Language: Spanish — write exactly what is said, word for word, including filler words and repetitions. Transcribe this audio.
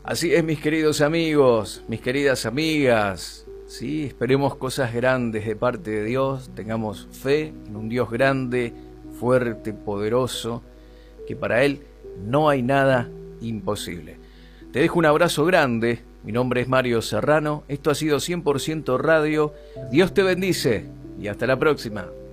Así es, mis queridos amigos, mis queridas amigas, ¿sí? Esperemos cosas grandes de parte de Dios, tengamos fe en un Dios grande, fuerte, poderoso, que para Él no hay nada imposible. Te dejo un abrazo grande, mi nombre es Mario Serrano, esto ha sido cien por ciento Radio, Dios te bendice y hasta la próxima.